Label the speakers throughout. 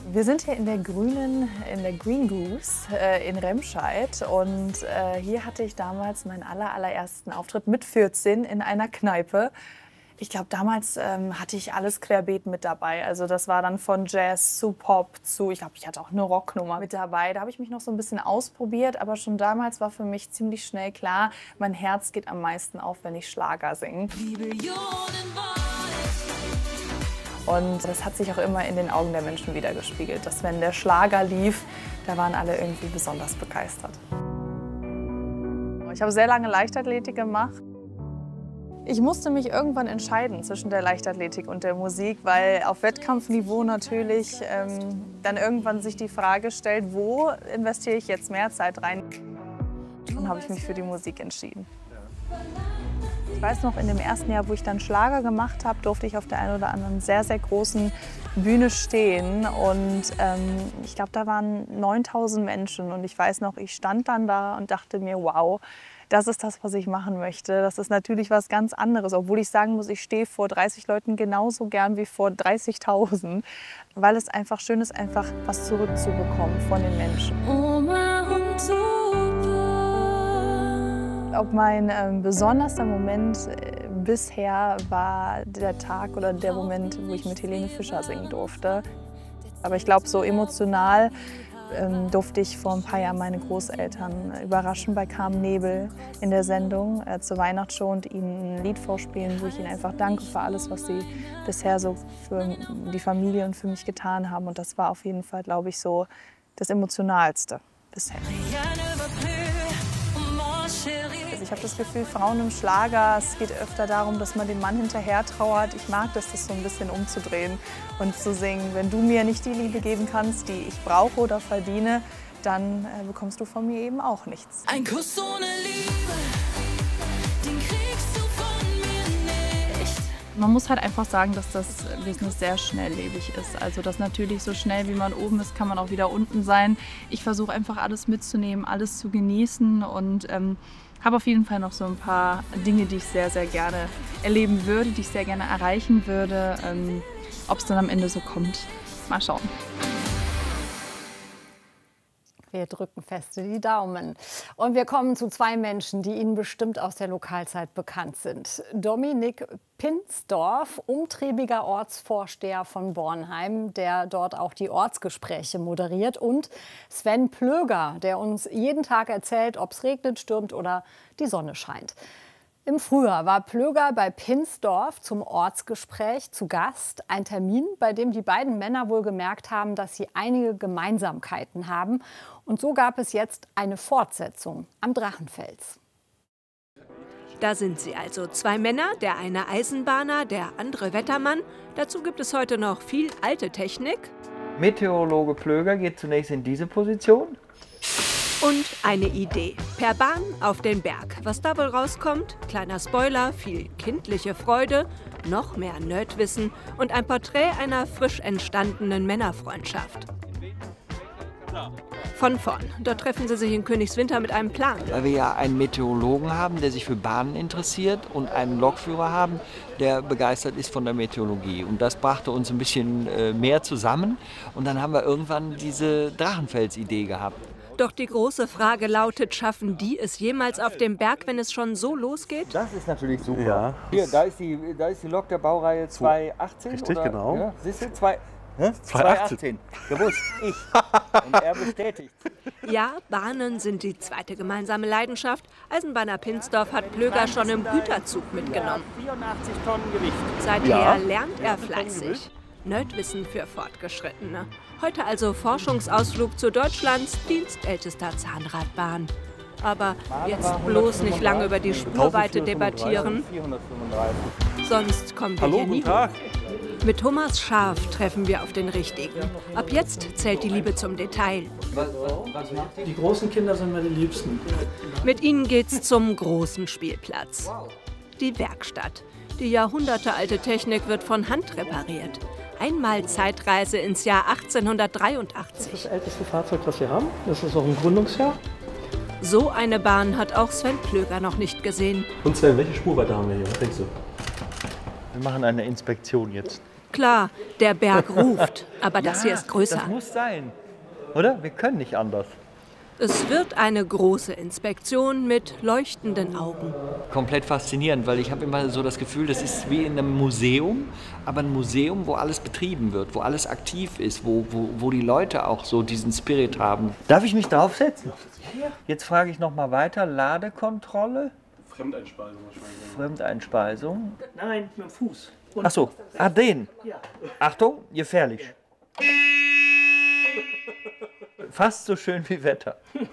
Speaker 1: Wir sind hier in der Green Goose in Remscheid und hier hatte ich damals meinen allerersten Auftritt mit 14 in einer Kneipe. Ich glaube, damals hatte ich alles querbeet mit dabei. Also das war dann von Jazz zu Pop zu, ich glaube, ich hatte auch eine Rocknummer mit dabei. Da habe ich mich noch so ein bisschen ausprobiert, aber schon damals war für mich ziemlich schnell klar, mein Herz geht am meisten auf, wenn ich Schlager singe. Und das hat sich auch immer in den Augen der Menschen widergespiegelt, dass wenn der Schlager lief, da waren alle irgendwie besonders begeistert. Ich habe sehr lange Leichtathletik gemacht. Ich musste mich irgendwann entscheiden zwischen der Leichtathletik und der Musik, weil auf Wettkampfniveau natürlich dann irgendwann sich die Frage stellt, wo investiere ich jetzt mehr Zeit rein? Dann habe ich mich für die Musik entschieden. Ich weiß noch, in dem ersten Jahr, wo ich dann Schlager gemacht habe, durfte ich auf der einen oder anderen sehr großen Bühne stehen. Und ich glaube, da waren 9000 Menschen. Und ich weiß noch, ich stand dann da und dachte mir, wow, das ist das, was ich machen möchte. Das ist natürlich was ganz anderes. Obwohl ich sagen muss, ich stehe vor 30 Leuten genauso gern wie vor 30.000. Weil es einfach schön ist, einfach was zurückzubekommen von den Menschen. Ob mein besonderster Moment bisher war der Tag oder der Moment, wo ich mit Helene Fischer singen durfte. Aber ich glaube, so emotional durfte ich vor ein paar Jahren meine Großeltern überraschen bei Carmen Nebel in der Sendung zur Weihnachtsshow und ihnen ein Lied vorspielen, wo ich ihnen einfach danke für alles, was sie bisher so für die Familie und für mich getan haben. Und das war auf jeden Fall, glaube ich, so das Emotionalste bisher. Also ich habe das Gefühl, Frauen im Schlager, es geht öfter darum, dass man dem Mann hinterher trauert. Ich mag das so ein bisschen umzudrehen und zu singen, wenn du mir nicht die Liebe geben kannst, die ich brauche oder verdiene, dann bekommst du von mir eben auch nichts.
Speaker 2: Ein Kuss ohne Liebe, den kriegst du von mir nicht.
Speaker 1: Man muss halt einfach sagen, dass das Business sehr schnelllebig ist. Also dass natürlich so schnell wie man oben ist, kann man auch wieder unten sein. Ich versuche einfach alles mitzunehmen, alles zu genießen und habe auf jeden Fall noch so ein paar Dinge, die ich sehr gerne erleben würde, die ich sehr gerne erreichen würde. Ob es dann am Ende so kommt, mal schauen.
Speaker 3: Wir drücken fest die Daumen. Und wir kommen zu zwei Menschen, die Ihnen bestimmt aus der Lokalzeit bekannt sind. Dominik Pinsdorf, umtriebiger Ortsvorsteher von Bornheim, der dort auch die Ortsgespräche moderiert. Und Sven Plöger, der uns jeden Tag erzählt, ob es regnet, stürmt oder die Sonne scheint. Im Frühjahr war Plöger bei Pinsdorf zum Ortsgespräch zu Gast. Ein Termin, bei dem die beiden Männer wohl gemerkt haben, dass sie einige Gemeinsamkeiten haben. Und so gab es jetzt eine Fortsetzung am Drachenfels.
Speaker 4: Da sind sie also, zwei Männer, der eine Eisenbahner, der andere Wettermann. Dazu gibt es heute noch viel alte Technik.
Speaker 5: Meteorologe Plöger geht zunächst in diese Position.
Speaker 4: Und eine Idee. Per Bahn auf den Berg. Was da wohl rauskommt? Kleiner Spoiler, viel kindliche Freude, noch mehr Nerdwissen und ein Porträt einer frisch entstandenen Männerfreundschaft. Von vorn. Dort treffen sie sich in Königswinter mit einem Plan.
Speaker 5: Weil wir ja einen Meteorologen haben, der sich für Bahnen interessiert und einen Lokführer haben, der begeistert ist von der Meteorologie. Und das brachte uns ein bisschen mehr zusammen. Und dann haben wir irgendwann diese Drachenfels-Idee gehabt.
Speaker 4: Doch die große Frage lautet, schaffen die es jemals auf dem Berg, wenn es schon so losgeht?
Speaker 5: Das ist natürlich super.
Speaker 6: Ja.
Speaker 5: Hier, da ist die Lok der Baureihe 218.
Speaker 6: Richtig,
Speaker 5: oder?
Speaker 6: genau.
Speaker 5: Ja, siehst du? 218. Gewusst, ich. Und er bestätigt.
Speaker 4: Ja, Bahnen sind die zweite gemeinsame Leidenschaft. Eisenbahner Pinsdorf hat Plöger schon im Güterzug mitgenommen.
Speaker 5: 84 Tonnen Gewicht.
Speaker 4: Seither lernt er fleißig. Nerdwissen für Fortgeschrittene. Heute also Forschungsausflug zu Deutschlands dienstältester Zahnradbahn. Aber jetzt bloß nicht lange über die Spurweite debattieren,
Speaker 5: 435.
Speaker 4: sonst kommen wir hier nie hoch. Mit Thomas Scharf treffen wir auf den Richtigen. Ab jetzt zählt die Liebe zum Detail.
Speaker 7: Die großen Kinder sind mir die Liebsten.
Speaker 4: Mit ihnen geht's zum großen Spielplatz. Die Werkstatt. Die jahrhundertealte Technik wird von Hand repariert. Einmal Zeitreise ins Jahr 1883.
Speaker 7: Das ist das älteste Fahrzeug, das wir haben. Das ist auch ein Gründungsjahr.
Speaker 4: So eine Bahn hat auch Sven Plöger noch nicht gesehen.
Speaker 6: Und Sven, welche Spurweite haben wir hier? Was denkst du?
Speaker 5: Wir machen eine Inspektion jetzt.
Speaker 4: Klar, der Berg ruft, aber das hier ist größer.
Speaker 5: Das muss sein, oder? Wir können nicht anders.
Speaker 4: Es wird eine große Inspektion mit leuchtenden Augen.
Speaker 5: Komplett faszinierend, weil ich habe immer so das Gefühl, das ist wie in einem Museum, aber ein Museum, wo alles betrieben wird, wo alles aktiv ist, wo die Leute auch so diesen Spirit haben. Darf ich mich draufsetzen? Jetzt frage ich noch mal weiter. Ladekontrolle?
Speaker 6: Fremdeinspeisung wahrscheinlich.
Speaker 5: Fremdeinspeisung?
Speaker 7: Nein, mit dem Fuß.
Speaker 5: Ach so, den.
Speaker 7: Ja.
Speaker 5: Achtung, gefährlich. Fast so schön wie Wetter.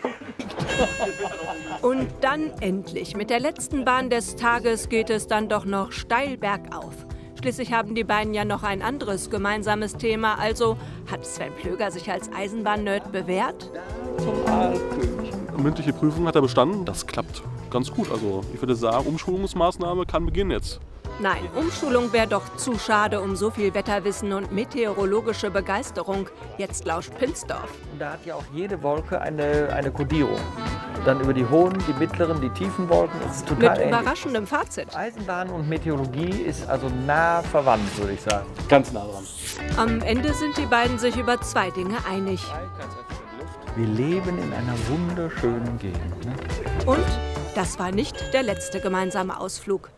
Speaker 4: Und dann endlich, mit der letzten Bahn des Tages geht es dann doch noch steil bergauf. Schließlich haben die beiden ja noch ein anderes gemeinsames Thema. Also hat Sven Plöger sich als Eisenbahn-Nerd bewährt?
Speaker 5: Zum Aalkönig.
Speaker 6: Mündliche Prüfung hat er bestanden. Das klappt ganz gut. Also ich würde sagen, Umschulungsmaßnahme kann beginnen jetzt.
Speaker 4: Nein, Umschulung wäre doch zu schade um so viel Wetterwissen und meteorologische Begeisterung. Jetzt lauscht Pinsdorf.
Speaker 5: Da hat ja auch jede Wolke eine Kodierung. Dann über die hohen, die mittleren, die tiefen Wolken. Das ist total
Speaker 4: Mit
Speaker 5: ähnlich.
Speaker 4: überraschendem Fazit.
Speaker 5: Eisenbahn und Meteorologie ist also nah verwandt, würde ich sagen.
Speaker 6: Ganz nah dran.
Speaker 4: Am Ende sind die beiden sich über zwei Dinge einig.
Speaker 5: Wir leben in einer wunderschönen Gegend. Ne?
Speaker 4: Und das war nicht der letzte gemeinsame Ausflug.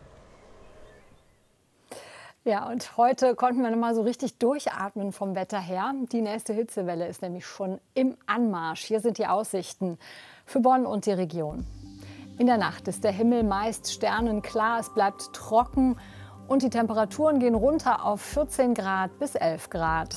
Speaker 3: Ja, und heute konnten wir noch mal so richtig durchatmen vom Wetter her. Die nächste Hitzewelle ist nämlich schon im Anmarsch. Hier sind die Aussichten für Bonn und die Region. In der Nacht ist der Himmel meist sternenklar, es bleibt trocken und die Temperaturen gehen runter auf 14 Grad bis 11 Grad.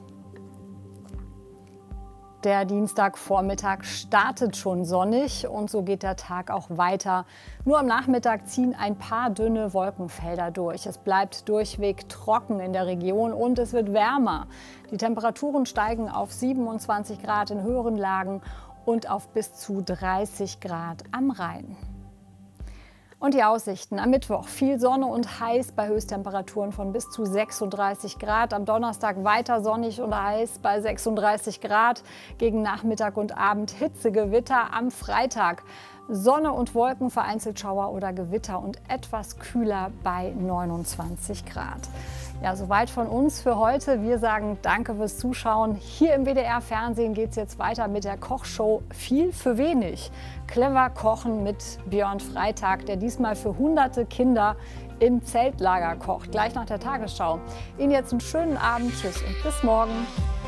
Speaker 3: Der Dienstagvormittag startet schon sonnig und so geht der Tag auch weiter. Nur am Nachmittag ziehen ein paar dünne Wolkenfelder durch. Es bleibt durchweg trocken in der Region und es wird wärmer. Die Temperaturen steigen auf 27 Grad in höheren Lagen und auf bis zu 30 Grad am Rhein. Und die Aussichten am Mittwoch: viel Sonne und heiß bei Höchsttemperaturen von bis zu 36 Grad. Am Donnerstag weiter sonnig und heiß bei 36 Grad. Gegen Nachmittag und Abend Hitzegewitter. Am Freitag Sonne und Wolken, vereinzelt Schauer oder Gewitter und etwas kühler bei 29 Grad. Ja, soweit von uns für heute. Wir sagen danke fürs Zuschauen. Hier im WDR-Fernsehen geht es jetzt weiter mit der Kochshow Viel für wenig. Clever kochen mit Björn Freitag, der diesmal für hunderte Kinder im Zeltlager kocht. Gleich nach der Tagesschau. Ihnen jetzt einen schönen Abend. Tschüss und bis morgen.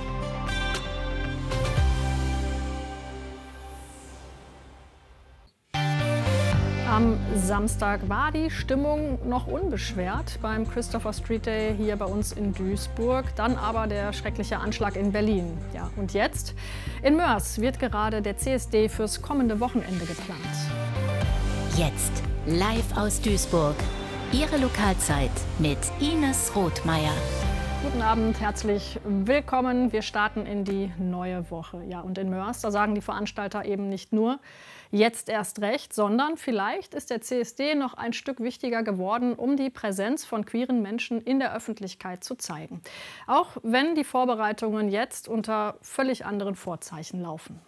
Speaker 8: Am Samstag war die Stimmung noch unbeschwert beim Christopher Street Day hier bei uns in Duisburg. Dann aber der schreckliche Anschlag in Berlin. Ja, und jetzt? In Moers wird gerade der CSD fürs kommende Wochenende geplant.
Speaker 9: Jetzt live aus Duisburg. Ihre Lokalzeit mit Ines Rothmeier.
Speaker 8: Guten Abend, herzlich willkommen. Wir starten in die neue Woche. Ja, und in Moers, da sagen die Veranstalter eben nicht nur jetzt erst recht, sondern vielleicht ist der CSD noch ein Stück wichtiger geworden, um die Präsenz von queeren Menschen in der Öffentlichkeit zu zeigen. Auch wenn die Vorbereitungen jetzt unter völlig anderen Vorzeichen laufen.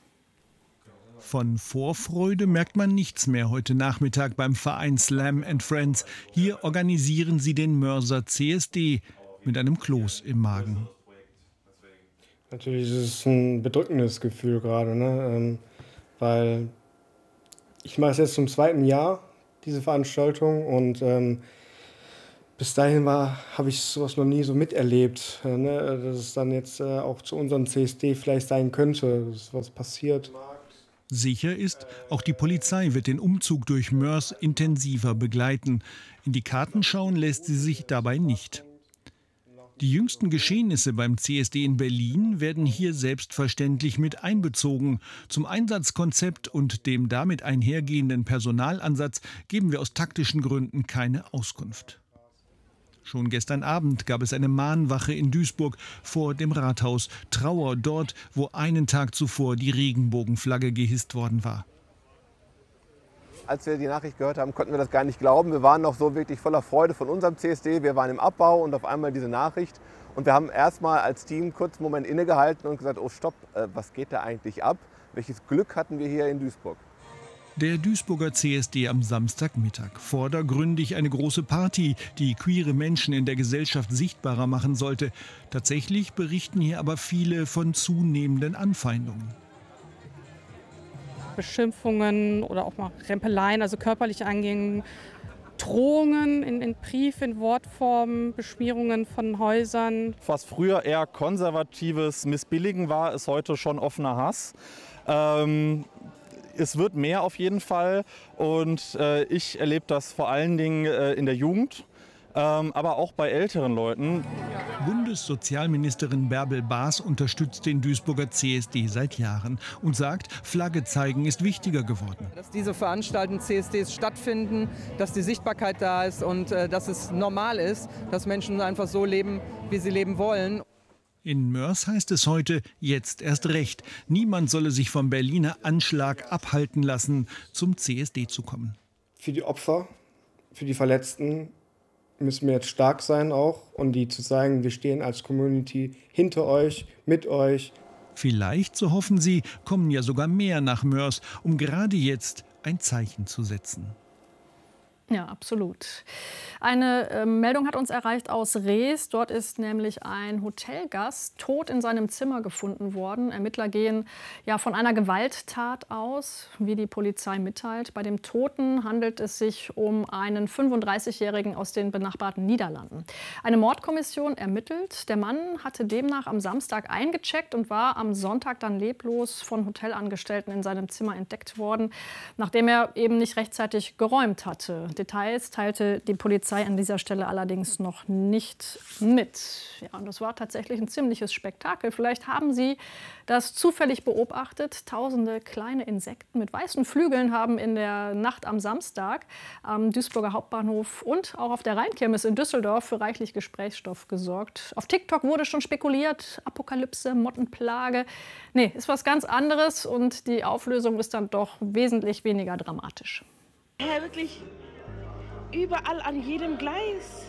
Speaker 10: Von Vorfreude merkt man nichts mehr heute Nachmittag beim Verein Slam & Friends. Hier organisieren sie den Moerser CSD mit einem Kloß im Magen.
Speaker 11: Natürlich ist es ein bedrückendes Gefühl gerade, ne? Weil ich mache es jetzt zum 2. Jahr, diese Veranstaltung, und bis dahin habe ich sowas noch nie so miterlebt, ne? Dass es dann jetzt auch zu unserem CSD vielleicht sein könnte, dass was passiert.
Speaker 10: Sicher ist, auch die Polizei wird den Umzug durch Moers intensiver begleiten. In die Karten schauen lässt sie sich dabei nicht. Die jüngsten Geschehnisse beim CSD in Berlin werden hier selbstverständlich mit einbezogen. Zum Einsatzkonzept und dem damit einhergehenden Personalansatz geben wir aus taktischen Gründen keine Auskunft. Schon gestern Abend gab es eine Mahnwache in Duisburg vor dem Rathaus. Trauer dort, wo einen Tag zuvor die Regenbogenflagge gehisst worden war.
Speaker 12: Als wir die Nachricht gehört haben, konnten wir das gar nicht glauben. Wir waren noch so wirklich voller Freude von unserem CSD. Wir waren im Abbau und auf einmal diese Nachricht. Und wir haben erstmal als Team kurz einen Moment innegehalten und gesagt, oh stopp, was geht da eigentlich ab? Welches Glück hatten wir hier in Duisburg?
Speaker 10: Der Duisburger CSD am Samstagmittag. Vordergründig eine große Party, die queere Menschen in der Gesellschaft sichtbarer machen sollte. Tatsächlich berichten hier aber viele von zunehmenden Anfeindungen.
Speaker 13: Beschimpfungen oder auch mal Rempeleien, also körperliche Angehungen, Drohungen in Brief, in Wortform, Beschmierungen von Häusern.
Speaker 14: Was früher eher konservatives Missbilligen war, ist heute schon offener Hass. Es wird mehr auf jeden Fall und ich erlebe das vor allen Dingen in der Jugend, aber auch bei älteren Leuten.
Speaker 10: Bundessozialministerin Bärbel Baas unterstützt den Duisburger CSD seit Jahren und sagt, Flagge zeigen ist wichtiger geworden.
Speaker 15: Dass diese Veranstaltungen CSDs stattfinden, dass die Sichtbarkeit da ist und dass es normal ist, dass Menschen einfach so leben, wie sie leben wollen.
Speaker 10: In Mörs heißt es heute, jetzt erst recht. Niemand solle sich vom Berliner Anschlag abhalten lassen, zum CSD zu kommen.
Speaker 11: Für die Opfer, für die Verletzten müssen wir jetzt stark sein auch und die zu zeigen, wir stehen als Community hinter euch, mit euch.
Speaker 10: Vielleicht, so hoffen sie, kommen ja sogar mehr nach Mörs, um gerade jetzt ein Zeichen zu setzen.
Speaker 8: Ja, absolut. Eine Meldung hat uns erreicht aus Rees. Dort ist nämlich ein Hotelgast tot in seinem Zimmer gefunden worden. Ermittler gehen ja von einer Gewalttat aus, wie die Polizei mitteilt. Bei dem Toten handelt es sich um einen 35-Jährigen aus den benachbarten Niederlanden. Eine Mordkommission ermittelt. Der Mann hatte demnach am Samstag eingecheckt und war am Sonntag dann leblos von Hotelangestellten in seinem Zimmer entdeckt worden, nachdem er eben nicht rechtzeitig geräumt hatte. Details teilte die Polizei an dieser Stelle allerdings noch nicht mit. Ja, und das war tatsächlich ein ziemliches Spektakel. Vielleicht haben Sie das zufällig beobachtet. Tausende kleine Insekten mit weißen Flügeln haben in der Nacht am Samstag am Duisburger Hauptbahnhof und auch auf der Rheinkirmes in Düsseldorf für reichlich Gesprächsstoff gesorgt. Auf TikTok wurde schon spekuliert, Apokalypse, Mottenplage. Nee, ist was ganz anderes und die Auflösung ist dann doch wesentlich weniger dramatisch.
Speaker 16: Ja, wirklich. Überall an jedem Gleis.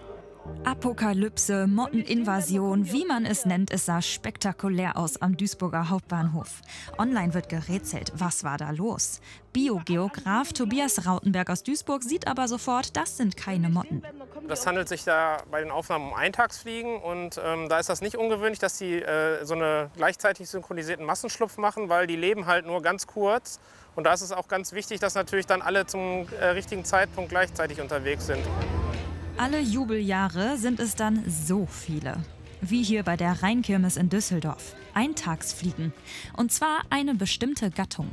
Speaker 17: Apokalypse, Motteninvasion, wie man es nennt, es sah spektakulär aus am Duisburger Hauptbahnhof. Online wird gerätselt, was war da los? Biogeograf Tobias Rautenberg aus Duisburg sieht aber sofort, das sind keine Motten.
Speaker 18: Das handelt sich da bei den Aufnahmen um Eintagsfliegen und da ist das nicht ungewöhnlich, dass die so eine gleichzeitig synchronisierten Massenschlupf machen, weil die leben halt nur ganz kurz. Und da ist es auch ganz wichtig, dass natürlich dann alle zum richtigen Zeitpunkt gleichzeitig unterwegs sind.
Speaker 17: Alle Jubeljahre sind es dann so viele. Wie hier bei der Rheinkirmes in Düsseldorf. Eintagsfliegen. Und zwar eine bestimmte Gattung.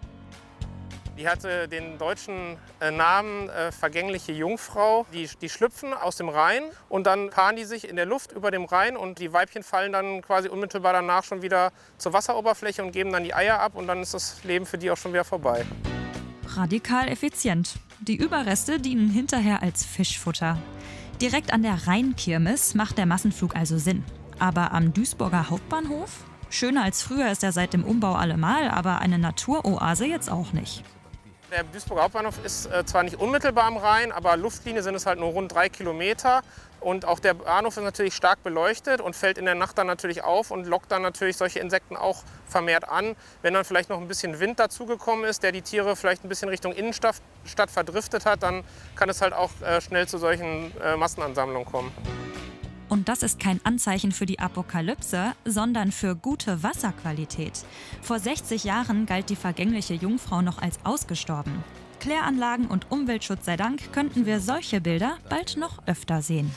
Speaker 18: Die hatte den deutschen Namen vergängliche Jungfrau. Die schlüpfen aus dem Rhein und dann paaren die sich in der Luft über dem Rhein und die Weibchen fallen dann quasi unmittelbar danach schon wieder zur Wasseroberfläche und geben dann die Eier ab und dann ist das Leben für die auch schon wieder vorbei.
Speaker 17: Radikal effizient. Die Überreste dienen hinterher als Fischfutter. Direkt an der Rheinkirmes macht der Massenflug also Sinn. Aber am Duisburger Hauptbahnhof? Schöner als früher ist er seit dem Umbau allemal, aber eine Naturoase jetzt auch nicht.
Speaker 18: Der Duisburger Hauptbahnhof ist zwar nicht unmittelbar am Rhein, aber Luftlinie sind es halt nur rund 3 Kilometer. Und auch der Bahnhof ist natürlich stark beleuchtet und fällt in der Nacht dann natürlich auf und lockt dann natürlich solche Insekten auch vermehrt an. Wenn dann vielleicht noch ein bisschen Wind dazugekommen ist, der die Tiere vielleicht ein bisschen Richtung Innenstadt verdriftet hat, dann kann es halt auch schnell zu solchen Massenansammlungen kommen.
Speaker 17: Und das ist kein Anzeichen für die Apokalypse, sondern für gute Wasserqualität. Vor 60 Jahren galt die vergängliche Jungfrau noch als ausgestorben. Kläranlagen und Umweltschutz sei Dank könnten wir solche Bilder bald noch öfter sehen.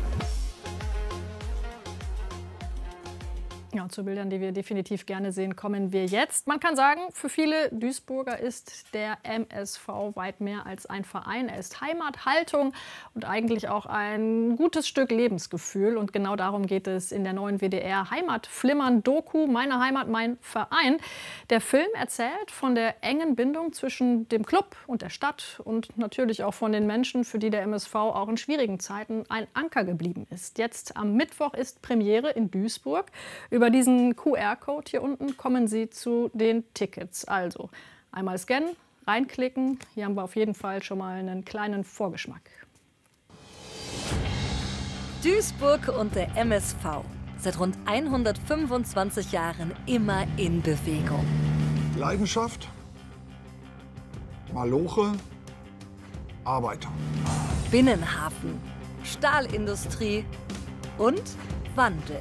Speaker 8: Ja, zu Bildern, die wir definitiv gerne sehen, kommen wir jetzt. Man kann sagen, für viele Duisburger ist der MSV weit mehr als ein Verein. Er ist Heimat, Haltung und eigentlich auch ein gutes Stück Lebensgefühl. Und genau darum geht es in der neuen WDR Heimatflimmern-Doku Meine Heimat, mein Verein. Der Film erzählt von der engen Bindung zwischen dem Club und der Stadt und natürlich auch von den Menschen, für die der MSV auch in schwierigen Zeiten ein Anker geblieben ist. Jetzt am Mittwoch ist Premiere in Duisburg. Über diesen QR-Code hier unten kommen Sie zu den Tickets. Also einmal scannen, reinklicken. Hier haben wir auf jeden Fall schon mal einen kleinen Vorgeschmack.
Speaker 19: Duisburg und der MSV. Seit rund 125 Jahren immer in Bewegung.
Speaker 20: Leidenschaft, Maloche, Arbeiter.
Speaker 19: Binnenhafen, Stahlindustrie und Wandel.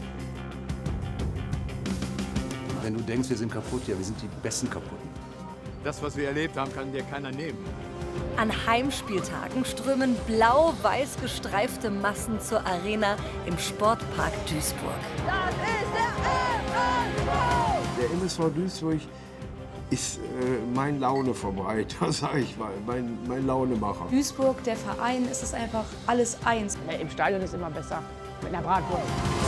Speaker 21: Wenn du denkst, wir sind kaputt, ja, wir sind die besten Kaputten.
Speaker 22: Das, was wir erlebt haben, kann dir keiner nehmen.
Speaker 19: An Heimspieltagen strömen blau-weiß gestreifte Massen zur Arena im Sportpark Duisburg.
Speaker 2: Das ist
Speaker 23: Der MSV Duisburg ist mein Launeverbreiter, sag ich mal, mein Launemacher.
Speaker 24: Duisburg, der Verein, es ist einfach alles eins.
Speaker 25: Im Stadion ist immer besser, mit einer Bratwurst.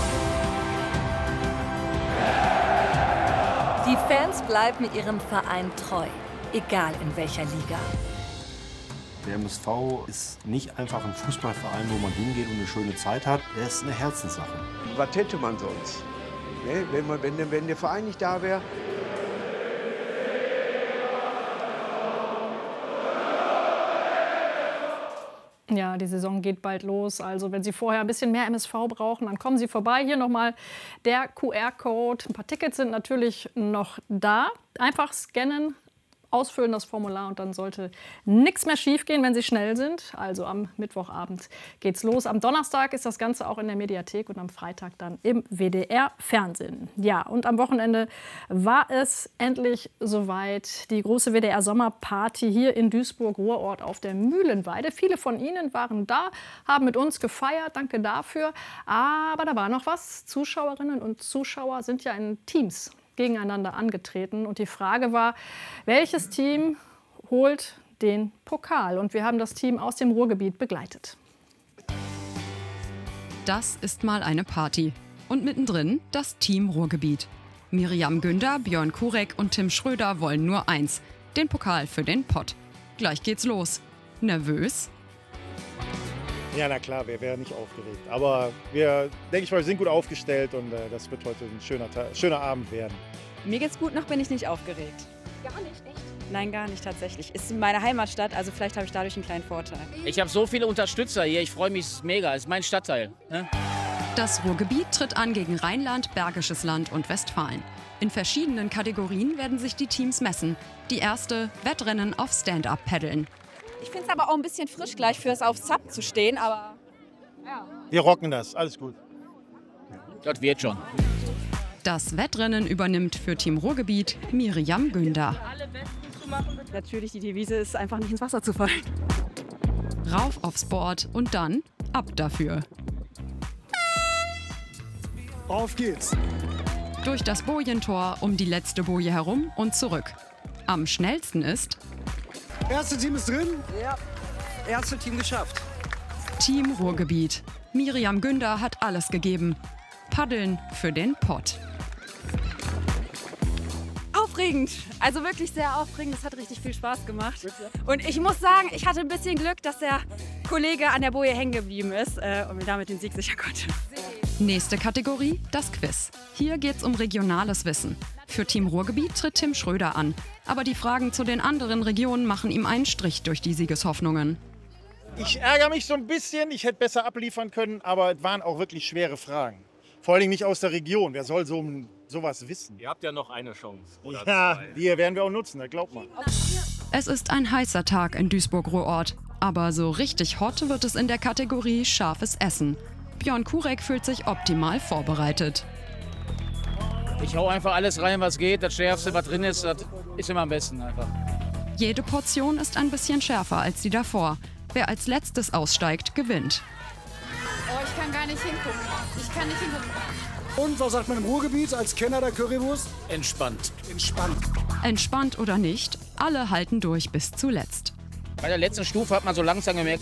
Speaker 19: Die Fans bleiben ihrem Verein treu, egal in welcher Liga.
Speaker 21: Der MSV ist nicht einfach ein Fußballverein, wo man hingeht und eine schöne Zeit hat. Er ist eine Herzenssache.
Speaker 23: Was hätte man sonst? Ne? Wenn der Verein nicht da wäre.
Speaker 8: Ja, die Saison geht bald los. Also wenn Sie vorher ein bisschen mehr MSV brauchen, dann kommen Sie vorbei. Hier nochmal der QR-Code. Ein paar Tickets sind natürlich noch da. Einfach scannen, ausfüllen das Formular und dann sollte nichts mehr schiefgehen, wenn Sie schnell sind. Also am Mittwochabend geht's los. Am Donnerstag ist das Ganze auch in der Mediathek und am Freitag dann im WDR-Fernsehen. Ja, und am Wochenende war es endlich soweit. Die große WDR-Sommerparty hier in Duisburg-Ruhrort auf der Mühlenweide. Viele von Ihnen waren da, haben mit uns gefeiert. Danke dafür. Aber da war noch was. Zuschauerinnen und Zuschauer sind ja in Teams gegeneinander angetreten. Und die Frage war, welches Team holt den Pokal? Und wir haben das Team aus dem Ruhrgebiet begleitet.
Speaker 26: Das ist mal eine Party. Und mittendrin das Team Ruhrgebiet. Miriam Günder, Björn Kurek und Tim Schröder wollen nur eins: den Pokal für den Pott. Gleich geht's los. Nervös?
Speaker 27: Ja, na klar, wer wäre nicht aufgeregt. Aber wir, denke ich mal, wir sind gut aufgestellt und das wird heute ein schöner Abend werden.
Speaker 28: Mir geht's gut, noch bin ich nicht aufgeregt.
Speaker 24: Gar nicht, echt?
Speaker 28: Nein, gar nicht tatsächlich. Ist meine Heimatstadt, also vielleicht habe ich dadurch einen kleinen Vorteil.
Speaker 29: Ich habe so viele Unterstützer hier, ich freue mich mega, es ist mein Stadtteil. Ne?
Speaker 26: Das Ruhrgebiet tritt an gegen Rheinland, Bergisches Land und Westfalen. In verschiedenen Kategorien werden sich die Teams messen. Die erste: Wettrennen auf Stand-Up-Paddeln.
Speaker 28: Ich finde es aber auch ein bisschen frisch gleich fürs auf Zap zu stehen, aber ja.
Speaker 27: Wir rocken das, alles gut.
Speaker 29: Das wird schon.
Speaker 26: Das Wettrennen übernimmt für Team Ruhrgebiet Miriam Günder.
Speaker 28: Natürlich, die Devise ist einfach nicht ins Wasser zu fallen.
Speaker 26: Rauf aufs Board und dann ab dafür.
Speaker 27: Auf geht's.
Speaker 26: Durch das Bojentor, um die letzte Boje herum und zurück. Am schnellsten ist...
Speaker 27: Erste Team ist drin?
Speaker 30: Ja, erste Team geschafft.
Speaker 26: Team Ruhrgebiet. Miriam Günder hat alles gegeben. Paddeln für den Pott.
Speaker 28: Aufregend, also wirklich sehr aufregend. Es hat richtig viel Spaß gemacht. Und ich muss sagen, ich hatte ein bisschen Glück, dass der Kollege an der Boje hängen geblieben ist und mir damit den Sieg sichern konnte.
Speaker 26: Nächste Kategorie, das Quiz. Hier geht's um regionales Wissen. Für Team Ruhrgebiet tritt Tim Schröder an. Aber die Fragen zu den anderen Regionen machen ihm einen Strich durch die Siegeshoffnungen.
Speaker 27: Ich ärgere mich so ein bisschen, ich hätte besser abliefern können, aber es waren auch wirklich schwere Fragen. Vor allem nicht aus der Region. Wer soll sowas wissen?
Speaker 31: Ihr habt ja noch eine Chance. Oder
Speaker 27: ja,
Speaker 31: zwei.
Speaker 27: die werden wir auch nutzen, das glaubt man.
Speaker 26: Es ist ein heißer Tag in Duisburg-Ruhrort. Aber so richtig hot wird es in der Kategorie scharfes Essen. Björn Kurek fühlt sich optimal vorbereitet.
Speaker 29: Ich hau einfach alles rein, was geht. Das Schärfste, was drin ist, das ist immer am besten einfach.
Speaker 26: Jede Portion ist ein bisschen schärfer als die davor. Wer als letztes aussteigt, gewinnt.
Speaker 24: Oh, ich kann gar nicht hingucken. Ich kann nicht hingucken.
Speaker 27: Und was sagt man im Ruhrgebiet als Kenner der Currywurst?
Speaker 29: Entspannt.
Speaker 27: Entspannt.
Speaker 26: Entspannt oder nicht, alle halten durch bis zuletzt.
Speaker 29: Bei der letzten Stufe hat man so langsam gemerkt,